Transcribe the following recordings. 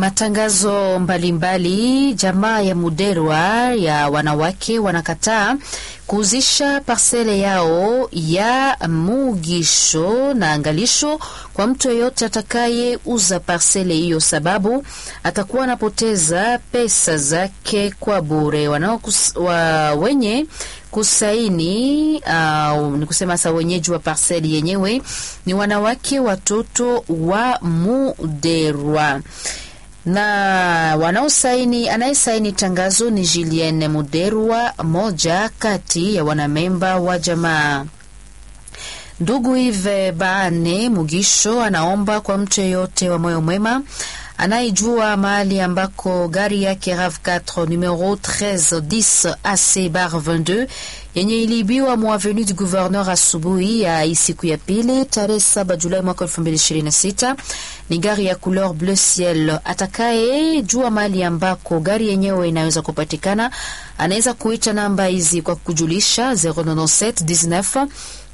Matangazo mbalimbali. Jamaa ya Muderwa ya wanawake wanakataa kuuzisha parsele yao ya Mugisho na Angalisho kwa mtu yeyote atakaye uza parsele hiyo, sababu atakuwa anapoteza pesa zake kwa bure. Wenye kusaini ni kusema sa wenyeji wa parseli yenyewe ni wanawake watoto wa Muderwa, na anayesaini tangazo ni Julienne Muderwa, moja kati ya wanamemba wa jamaa. Ndugu Yves Baane Mugisho anaomba kwa mtu yeyote wa moyo mwema anayejua mahali ambako gari yake RAV4 numero 1310 AC/22 yenye iliibiwa mu avenue du Gouverneur asubuhi ya siku ya pili tarehe 7 Julai mwaka 2026. Ni gari ya couleur bleu ciel. Atakaye jua mahali ambako gari yenyewe inaweza kupatikana anaweza kuita namba hizi kwa kujulisha 097 19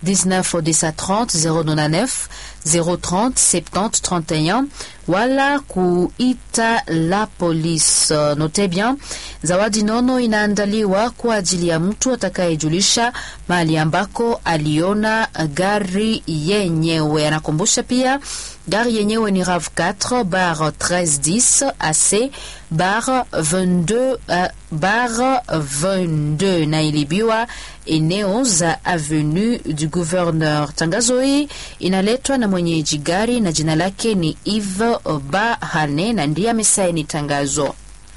19 1030 030 70 31 wala kuita la police. Note bien, zawadi nono inaandaliwa kwa ajili ya mtu atakayejulisha mahali ambako aliona gari yenyewe. Anakumbusha pia gari yenyewe ni RAV4 bar 1310 AC bar 22 na ilibiwa eneo za avenue du Gouverneur. Tangazo hii inaletwa na mwenyeji gari na jina lake ni Yves Bahane na ndiye amesaini tangazo.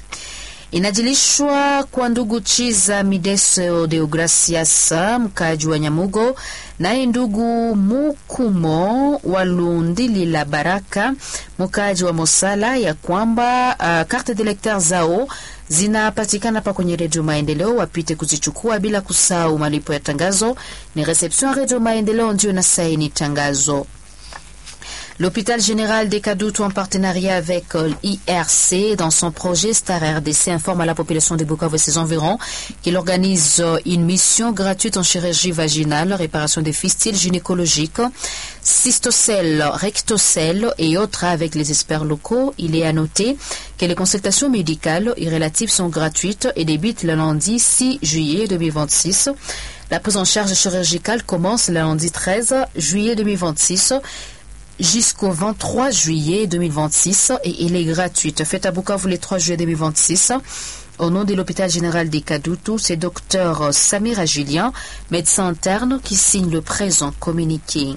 Inajilishwa kwa ndugu Chiza Mideso Deogracias, mkaji wa Nyamugo, naye ndugu Mukumo Walundili la Baraka, mkaji wa Mosala, ya kwamba carte d'électeur zao zinapatikana pa kwenye Radio Maendeleo, wapite kuzichukua bila kusahau malipo ya tangazo. Ni reception Radio Maendeleo ndio na saini tangazo. L'hôpital général des Kadoutou, en partenariat avec l'IRC, dans son projet Star RDC, informe à la population de Bukavu et ses environs qu'il organise une mission gratuite en chirurgie vaginale, réparation des fistules gynécologiques, cystocèle, rectocèle et autres avec les experts locaux. Il est à noter que les consultations médicales et relatives sont gratuites et débutent le lundi 6 juillet 2026. La prise en charge chirurgicale commence le lundi 13 juillet 2026 jusqu'au 23 juillet 2026 et il est gratuite. Faites à Bukavu le 3 juillet 2026. Au nom de l'hôpital général des Kadoutou, c'est Dr Samira Julien, médecin interne, qui signe le présent communiqué.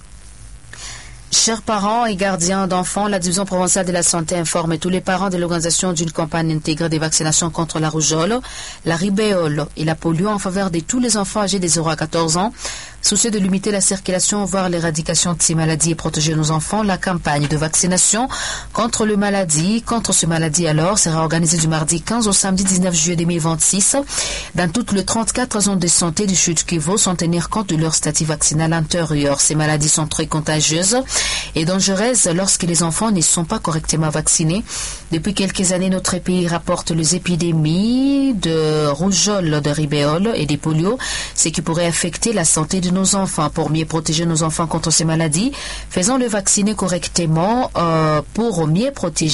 Chers parents et gardiens d'enfants, la division provinciale de la santé informe tous les parents de l'organisation d'une campagne intégrée de vaccination contre la rougeole, la rubéole et la polio en faveur de tous les enfants âgés de 0 à 14 ans. Soucieux de limiter la circulation, voire l'éradication de ces maladies et protéger nos enfants, la campagne de vaccination contre ce maladie alors sera organisée du mardi 15 au samedi 19 juillet 2026 dans toutes les 34 zones de santé du Sud-Kivu, sans tenir compte de leur statut vaccinal antérieur. Ces maladies sont très contagieuses et dangereuses lorsque les enfants ne sont pas correctement vaccinés. Depuis quelques années, notre pays rapporte les épidémies de rougeole, de rubéole et de polio, ce qui pourrait affecter la santé de nos enfants. Pour mieux protéger nos enfants contre ces maladies, faisons-le vacciner correctement pour mieux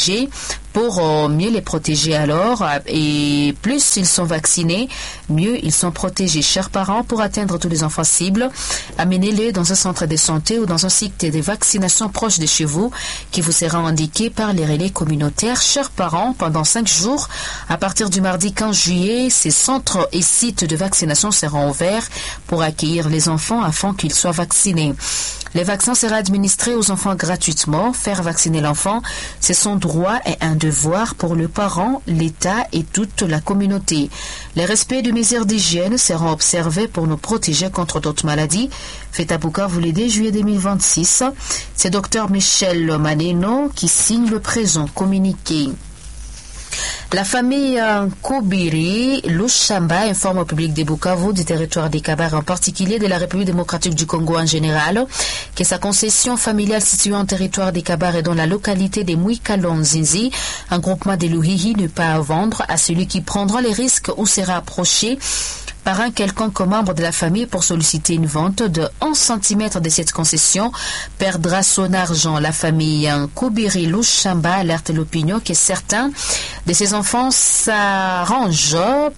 les protéger alors. Et plus ils sont vaccinés, mieux ils sont protégés. Chers parents, pour atteindre tous les enfants cibles, amenez-les dans un centre de santé ou dans un site de vaccination proche de chez vous qui vous sera indiqué par les relais communautaires. Chers parents, pendant 5 jours, à partir du mardi 15 juillet, ces centres et sites de vaccination seront ouverts pour accueillir les enfants afin qu'ils soient vaccinés. Les vaccins seront administrés aux enfants gratuitement. Faire vacciner l'enfant, c'est son droit et un devoir pour le parent, l'État et toute la communauté. Les respects de mesures d'hygiène seront observés pour nous protéger contre d'autres maladies. Fait à Bukavu le 2 juillet 2026. C'est Dr Michel Maneno qui signe le présent communiqué. La famille Kobiri Lushamba informe au public de Bukavu, du territoire des Kabare en particulier, de la République démocratique du Congo en général, que sa concession familiale située en territoire des Kabare et dans la localité de Mwikalonzinzi, un groupement de Luhihi, n'est pas à vendre à celui qui prendra les risques ou sera approché par un quelconque membre de la famille pour solliciter une vente de 11 cm de cette concession perdra son argent. La famille Koubiri Louchamba alerte l'opinion que certains de ses enfants s'arrangent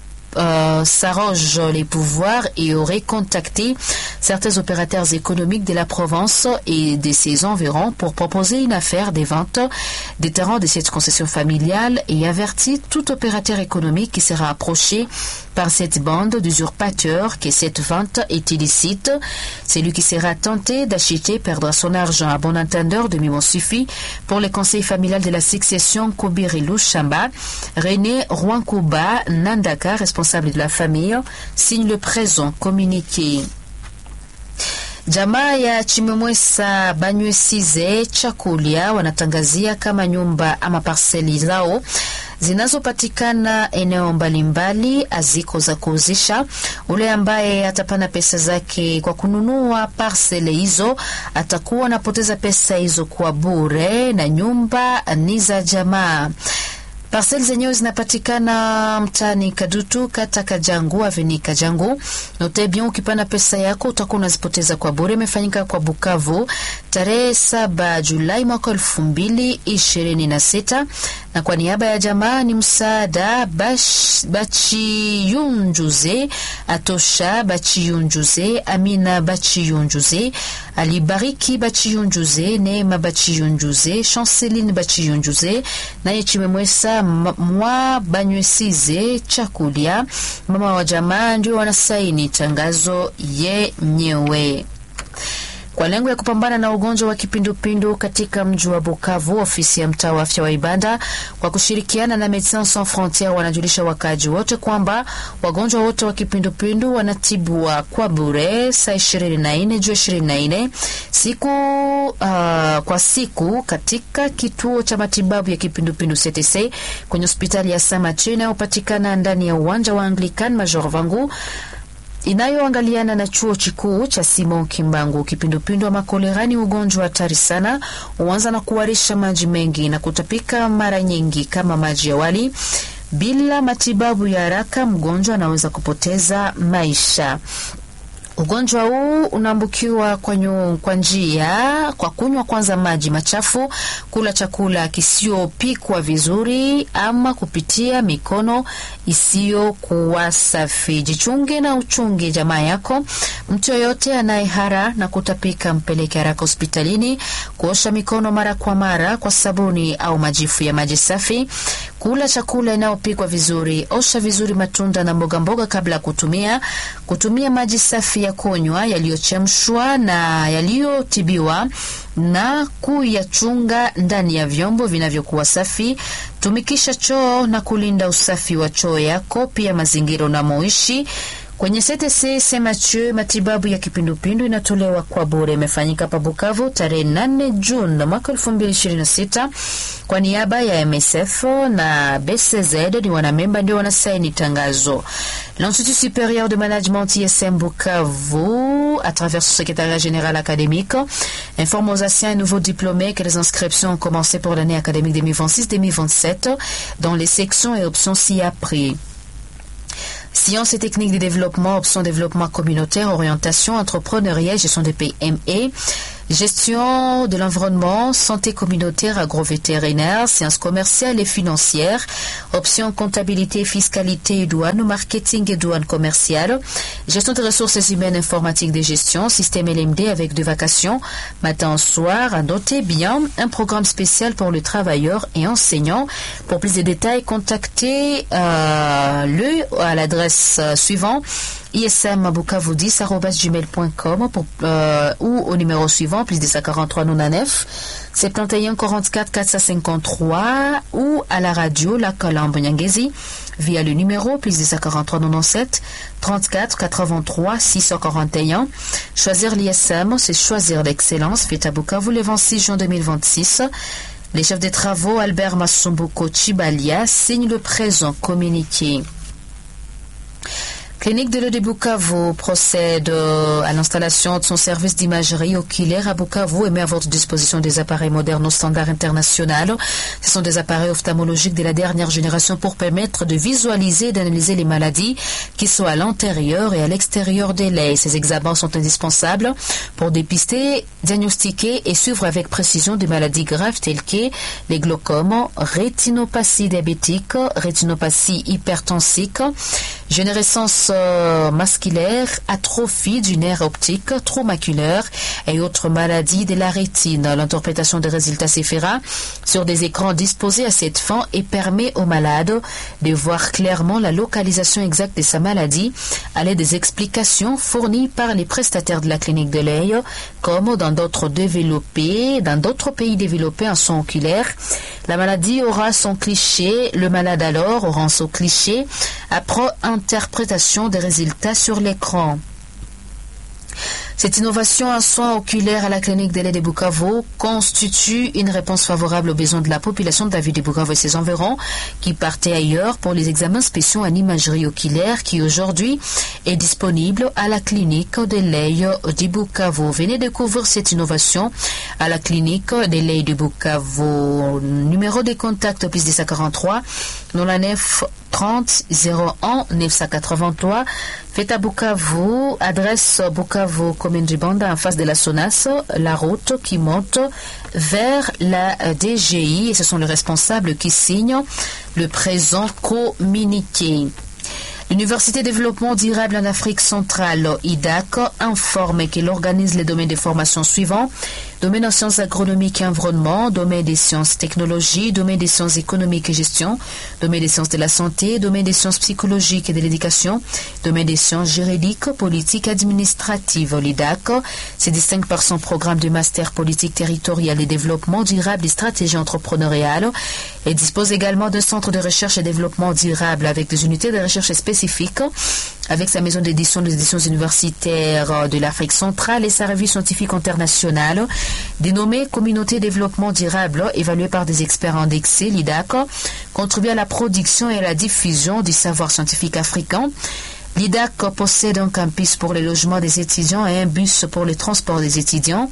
les pouvoirs et aurait contacté certains opérateurs économiques de la province et de ses environs pour proposer une affaire des ventes des terrains de cette concession familiale et avertit tout opérateur économique qui sera approché par cette bande d'usurpateurs que cette vente est illicite. Celui qui sera tenté d'acheter perdra son argent. À bon entendeur, de m'en suffit pour le conseil familial de la succession Koubiri Louchamba. René Rwankouba Nandaka, responsable de la famille, signe le présent communiqué. Jamaa ya Chimemwesa Banywesize Chakulia wanatangazia kama nyumba ama parseli zao zinazopatikana eneo mbalimbali aziko za kuuzisha. Ule ambaye atapana pesa zake kwa kununua parsele hizo atakuwa anapoteza pesa hizo kwa bure, na nyumba ni za jamaa. Parcel zenyewe zinapatikana mtani Kadutu, kata Kajangu, aveni Kajangu. Note bien, ukipana pesa yako utakuwa unazipoteza kwa bure. Imefanyika kwa Bukavu tarehe 7 Julai mwaka 2026, na kwa niaba ya jamaa ni msaada Bachiyunjuze, Atosha Bachiyunjuze, Amina Bachiyunjuze, Alibariki Bachiyunjuze, Neema Bachiyunjuze, Chanceline Bachiyunjuze, naye Chimemwesa mwa Banywesize Chakulia, mama wa jamaa, ndio wanasaini tangazo yenyewe. Kwa lengo ya kupambana na ugonjwa wa kipindupindu katika mji wa Bukavu, ofisi ya mtaa wa afya wa Ibanda kwa kushirikiana na Médecins Sans Frontieres wanajulisha wakaji wote kwamba wagonjwa wote wa kipindupindu wanatibwa kwa bure saa 24 juu 24 kwa siku katika kituo cha matibabu ya kipindupindu CTC kwenye hospitali ya Saint-Mathieu inayopatikana ndani ya uwanja wa Anglican Major Vangu inayoangaliana na chuo kikuu cha Simon Kimbangu. Kipindupindu ama kolera ni ugonjwa hatari sana, huanza na kuharisha maji mengi na kutapika mara nyingi kama maji ya wali. Bila matibabu ya haraka, mgonjwa anaweza kupoteza maisha. Ugonjwa huu unaambukiwa kwa njia kwa kunywa kwanza maji machafu, kula chakula kisiopikwa vizuri ama kupitia mikono isiyokuwa safi. Jichunge na uchunge jamaa yako. Mtu yoyote anayehara na kutapika mpeleke haraka hospitalini. Kuosha mikono mara kwa mara kwa sabuni au majifu ya maji safi. Kula chakula inayopikwa vizuri. Osha vizuri matunda na mboga mboga kabla kutumia maji safi ya kunywa yaliyochemshwa na yaliyotibiwa na kuyachunga ndani ya vyombo vinavyokuwa safi. Tumikisha choo na kulinda usafi wa choo yako, pia mazingira unamoishi. Kwenye CTC Saint-Mathieu matibabu ya kipindupindu inatolewa kwa bure. Imefanyika pa Bukavu tarehe 8 Juni mwaka 2026 kwa niaba ya MSF na BCZ, ni wanamemba ndio wanasaini tangazo. L'Institut supérieur de management ISM Bukavu, à travers son secrétariat général académique, informe aux anciens et nouveaux diplômés que les inscriptions ont commencé pour l'année académique 2026-2027 dans les sections et options ci-après. Sciences et techniques de développement, option développement communautaire, orientation, entrepreneuriat, gestion des PME, gestion de l'environnement, santé communautaire, agrovétérinaire, sciences commerciales et financières, option comptabilité, fiscalité et douane, marketing et douane commerciale, gestion des ressources humaines, informatique de gestion, système LMD avec 2 vacations, matin, soir. À noter bien un programme spécial pour les travailleurs et enseignants. Pour plus de détails, contactez à l'adresse suivante ismbukavu10@gmail.com ou au numéro suivant plus 243 99 71 44 453 ou à la radio La Colombe Nyangezi via le numéro plus 243 97 34 83 641. Choisir l'ISM, c'est choisir l'excellence. Fête à Bukavu le 26 juin 2026. Les chefs des travaux Albert Masumbuko Chibalia signent le présent communiqué. Clinique de l'Œil de Bukavu procède à l'installation de son service d'imagerie oculaire à Bukavu et met à votre disposition des appareils modernes au standard international. Ce sont des appareils ophtalmologiques de la dernière génération pour permettre de visualiser et d'analyser les maladies qui sont à l'intérieur et à l'extérieur des l'œil. Ces examens sont indispensables pour dépister, diagnostiquer et suivre avec précision des maladies graves telles que les glaucomes, rétinopathie diabétique, rétinopathie hypertensique, générescence masculaire, atrophie du nerf optique, trou maculaire et autres maladies de la rétine. L'interprétation des résultats se fera sur des écrans disposés à cette fin et permet aux malades de voir clairement la localisation exacte de sa maladie à l'aide des explications fournies par les prestataires de la clinique de l'œil, comme dans d'autres pays développés en son oculaire. La maladie aura son cliché, le malade alors aura son cliché après interprétation des résultats sur l'écran. Cette innovation en soins oculaires à la clinique de l'Œil de Bukavu constitue une réponse favorable aux besoins de la population de la ville de Bukavu et ses environs qui partaient ailleurs pour les examens spéciaux en imagerie oculaire qui aujourd'hui est disponible à la clinique de l'Œil de Bukavu. Venez découvrir cette innovation à la clinique de l'Œil de Bukavu. Numéro de contact plus 243 99 30 01 983. Faites à Bukavu, adresse Bukavu, commune du Banda, en face de la SONAS, la route qui monte vers la DGI, et ce sont les responsables qui signent le présent communiqué. L'Université de développement durable en Afrique centrale, IDAC, informe qu'elle organise les domaines de formation suivants: domaine en sciences agronomiques et environnement, domaine des sciences technologies, domaine des sciences économiques et gestion, domaine des sciences de la santé, domaine des sciences psychologiques et de l'éducation, domaine des sciences juridiques, politiques et administratives. L'IDAC se distingue par son programme de master politique territoriale et développement durable et stratégie entrepreneuriale et dispose également d'un centre de recherche et développement durable avec des unités de recherche spécifiques, avec sa maison d'édition des éditions universitaires de l'Afrique centrale et sa revue scientifique internationale dénommée Communauté Développement Durable, évaluée par des experts indexés. L'IDAC contribue à la production et à la diffusion du savoir scientifique africain. L'IDAC possède un campus pour les logements des étudiants et un bus pour le transport des étudiants.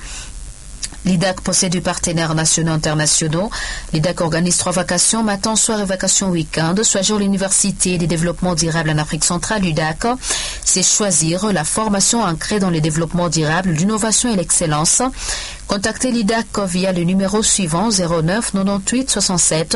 L'IDAC possède des partenaires nationaux et internationaux. L'IDAC organise 3 vacations, matin, soir et vacations week-end. Soit jour l'Université des développements durables en Afrique centrale. L'IDAC, c'est choisir la formation ancrée dans le développement durable, l'innovation et l'excellence. Contactez l'IDAC via le numéro suivant 09 98 67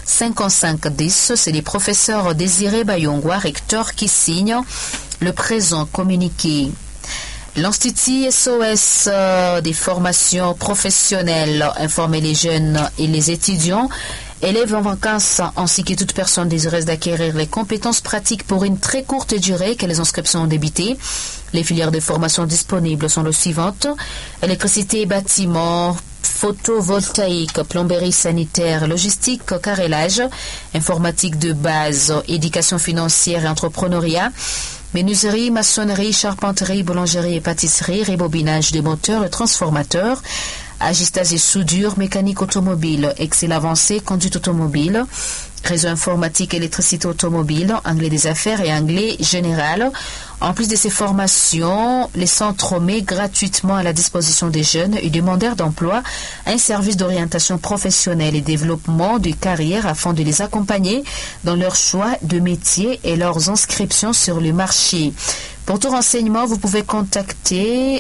55 10. C'est les professeurs Désiré Bayongwa, recteur, qui signent le présent communiqué. L'Institut SOS des formations professionnelles informe les jeunes et les étudiants, élèves en vacances ainsi que toute personne désireuse d'acquérir les compétences pratiques pour une très courte durée que les inscriptions ont débuté. Les filières de formation disponibles sont les suivantes: électricité et bâtiment, photovoltaïque, plomberie sanitaire, logistique, carrelage, informatique de base, éducation financière et entrepreneuriat, menuiserie, maçonnerie, charpenterie, boulangerie et pâtisserie, rebobinage des moteurs et transformateurs, agistage et soudure, mécanique automobile, Excel avancé, conduite automobile, réseau informatique, électricité automobile, anglais des affaires et anglais général. En plus de ces formations, les centres mettent gratuitement à la disposition des jeunes et demandeurs d'emploi un service d'orientation professionnelle et développement de carrière afin de les accompagner dans leur choix de métier et leurs inscriptions sur le marché. Pour tout renseignement, vous pouvez contacter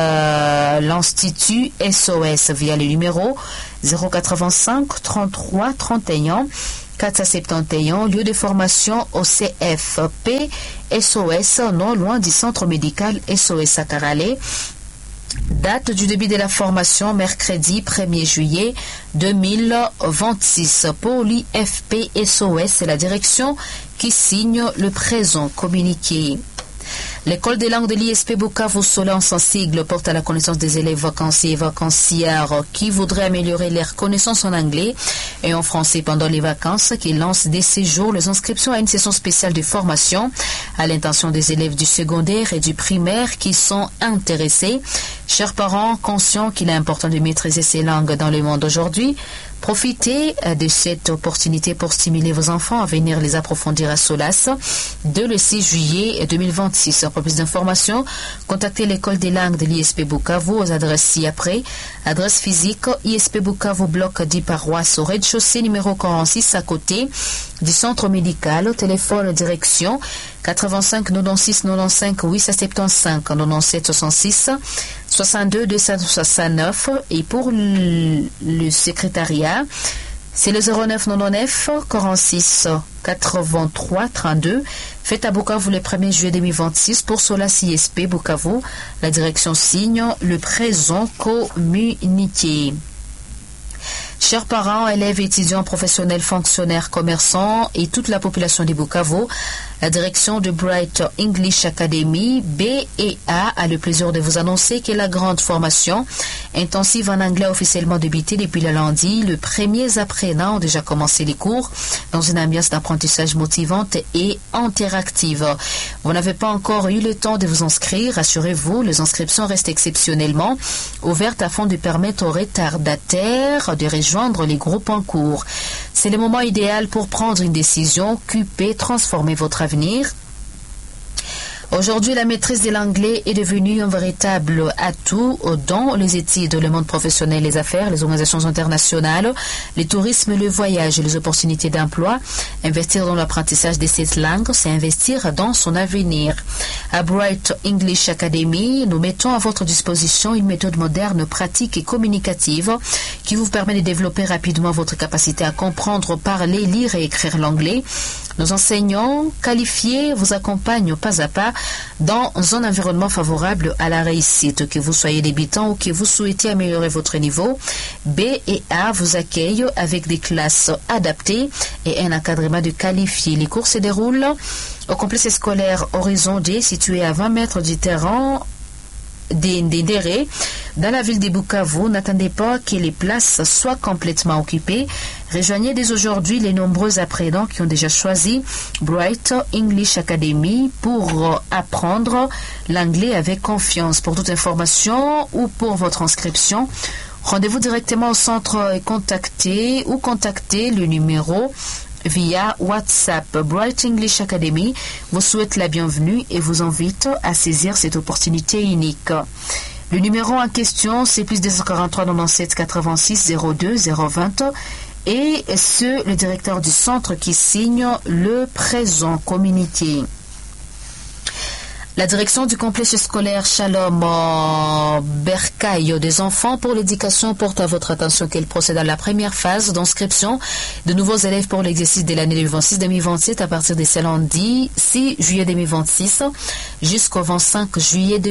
l'Institut SOS via le numéro 085 33 31 471, lieu de formation au CFP SOS, non loin du centre médical SOS à Karale. Date du début de la formation, mercredi 1er juillet 2026. Pour l'IFP SOS, c'est la direction qui signe le présent communiqué. L'école des langues de l'ISP Bukavu Solan sans sigle porte à la connaissance des élèves vacanciers et vacancières qui voudraient améliorer leurs connaissances en anglais et en français pendant les vacances, qui lance dès ces jours les inscriptions à une session spéciale de formation à l'intention des élèves du secondaire et du primaire qui sont intéressés. Chers parents, conscients qu'il est important de maîtriser ces langues dans le monde d'aujourd'hui, Profitez de cette opportunité pour stimuler vos enfants à venir les approfondir à Solas dès le 6 juillet 2026. Pour plus d'informations, contactez l'école des langues de l'ISP Bukavu aux adresses ci-après. Adresse physique ISP Bukavu, bloc 10 paroisses au rez-de-chaussée numéro 46 à côté du centre médical. Téléphone direction 85 96 95 875 97 66 62 269 et pour le secrétariat c'est le 09 99 46 83 32. Faites à Bukavu le 1er juillet 2026 pour Solas ISP Bukavu. La direction signe le présent communiqué. Chers parents, élèves, étudiants, professionnels, fonctionnaires, commerçants et toute la population de Bukavu, la direction de Bright English Academy BEA a le plaisir de vous annoncer que la grande formation intensive en anglais officiellement débutée depuis le lundi. Le premier apprenants ont déjà commencé les cours dans une ambiance d'apprentissage motivante et interactive. Vous n'avez pas encore eu le temps de vous inscrire, rassurez-vous, les inscriptions restent exceptionnellement ouvertes afin de permettre aux retardataires de rejoindre les groupes en cours. C'est le moment idéal pour prendre une décision, occuper, transformer votre avenir. Aujourd'hui, la maîtrise de l'anglais est devenue un véritable atout dans les études, le monde professionnel, les affaires, les organisations internationales, le tourisme, le voyage et les opportunités d'emploi. Investir dans l'apprentissage de cette langue, c'est investir dans son avenir. À Bright English Academy, nous mettons à votre disposition une méthode moderne, pratique et communicative qui vous permet de développer rapidement votre capacité à comprendre, parler, lire et écrire l'anglais. Nos enseignants qualifiés vous accompagnent pas à pas dans un environnement favorable à la réussite. Que vous soyez débutant ou que vous souhaitez améliorer votre niveau, BEA vous accueille avec des classes adaptées et un encadrement de qualifiés. Les cours se déroulent au complexe scolaire Horizon D, situé à 20 mètres du terrain d'Indéré, dans la ville de Bukavu. N'attendez pas que les places soient complètement occupées. Rejoignez dès aujourd'hui les nombreux apprenants qui ont déjà choisi Bright English Academy pour apprendre l'anglais avec confiance. Pour toute information ou pour votre inscription, rendez-vous directement au centre et contactez le numéro via WhatsApp. Bright English Academy vous souhaite la bienvenue et vous invite à saisir cette opportunité unique. Le numéro en question, c'est plus 243 97 86 02 020 et c'est le directeur du centre qui signe le présent communiqué. La direction du complexe scolaire Shalom Bercaille des enfants pour l'éducation porte à votre attention qu'elle procède à la première phase d'inscription de nouveaux élèves pour l'exercice de l'année 2026-2027 à partir de ce lundi 6 juillet 2026 jusqu'au 25 juillet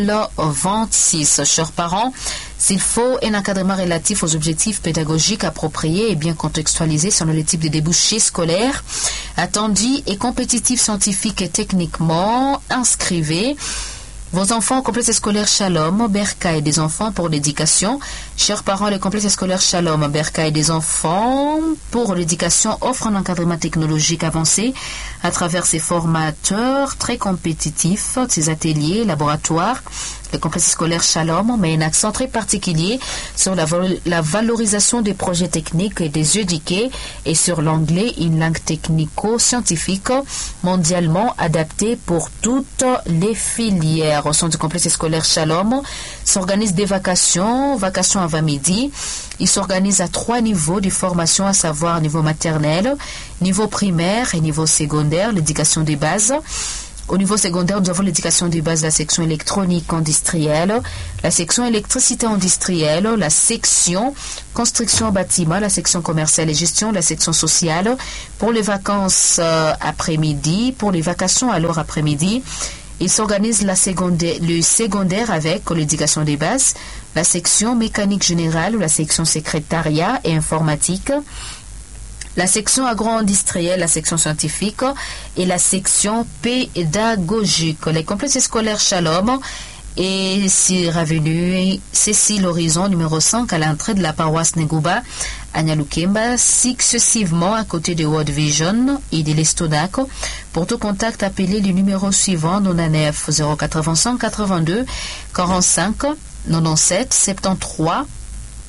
2026. Chers parents, s'il faut un encadrement relatif aux objectifs pédagogiques appropriés et bien contextualisés selon le type de débouchés scolaires attendus et compétitifs scientifiques et techniquement, inscrivez vos enfants au complexe scolaire Shalom Bercaille des enfants pour l'éducation. Chers parents, le complexe scolaire Shalom Bercaille des enfants pour l'éducation offre un encadrement technologique avancé à travers ses formateurs très compétitifs, ses ateliers, laboratoires. Le complexe scolaire Shalom met un accent très particulier sur la valorisation des projets techniques et des éduqués et sur l'anglais, une langue technico-scientifique mondialement adaptée pour toutes les filières. Au sein du complexe scolaire Shalom s'organisent des vacations avant-midi. Il s'organise à 3 niveaux de formation, à savoir niveau maternel, niveau primaire et niveau secondaire, l'éducation des bases. Au niveau secondaire, nous avons l'éducation de base, la section électronique industrielle, la section électricité industrielle, la section construction bâtiment, la section commerciale et gestion, la section sociale. Pour les vacances après-midi, pour les vacations alors après-midi, il s'organise le secondaire avec l'éducation des bases, la section mécanique générale, la section secrétariat et informatique, la section agro-industrielle, la section scientifique et la section pédagogique. Les complexes scolaires Shalom et sur avenue Cécile Horizon numéro 5 à l'entrée de la paroisse Negouba à Nyalukemba, successivement à côté de World Vision et de l'Estodac. Pour tout contact, appelez le numéro suivant 99 085 82 45 97 73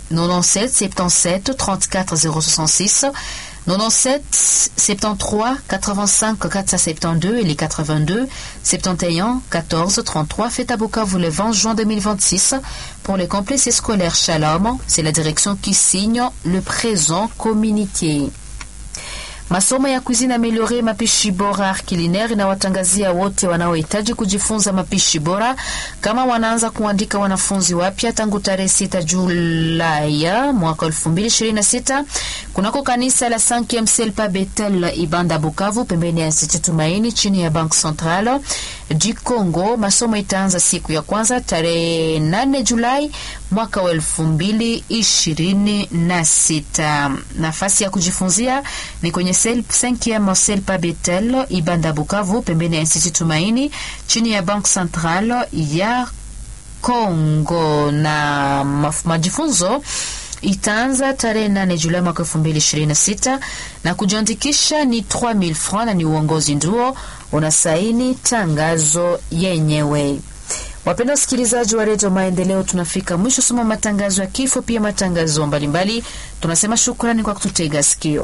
97 77 34 066, 97 73 85 472 et les 82 71 14 33. Fête à Bukavu le 20 juin 2026 pour les complexes scolaires Shalom. C'est la direction qui signe le présent communiqué. Masomo ya cuisine améliorée mapishi bora culinaire inawatangazia wote wanaohitaji kujifunza mapishi bora kama wanaanza kuandika wanafunzi wapya tangu tarehe 6 Julai mwaka 2026 kunako kanisa la 5e Selpa Betel Ibanda Bukavu pembeni ya Institut Tumaini chini ya Banque Centrale du Congo. Masomo itaanza siku ya kwanza tarehe 8 Julai mwaka 2026. Nafasi ya kujifunzia ni kwenye 5e Selpa Betel Ibanda Bukavu pembeni ya Institut Tumaini chini ya Banque Centrale ya Congo, na majifunzo itaanza tarehe 8 Julai mwaka 2026 na kujiandikisha ni 3000 francs na ni uongozi nduo unasaini tangazo yenyewe. Wapenda wasikilizaji wa Radio Maendeleo, tunafika mwisho soma matangazo ya kifo pia matangazo mbalimbali. Tunasema shukrani kwa kututega sikio.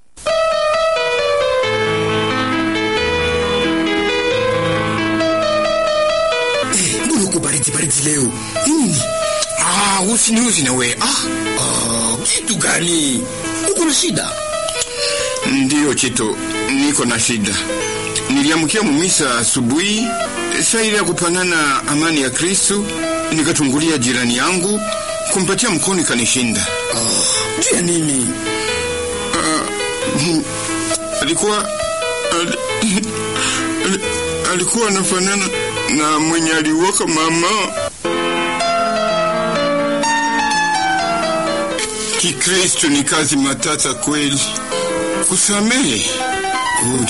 Baridi leo. Nini? Usiniuzi na we. Kitu gani? Uko na shida? Ndiyo Chito, niko na shida. Niliamkia mumisa asubuhi, saa ile ya kupanana amani ya Kristo, nikatungulia jirani yangu, kumpatia mkono kanishinda. Jua nini? Alikuwa anafanana na mwenye aliwaka mama. Kikristo ni kazi matata kweli. Kusamehe.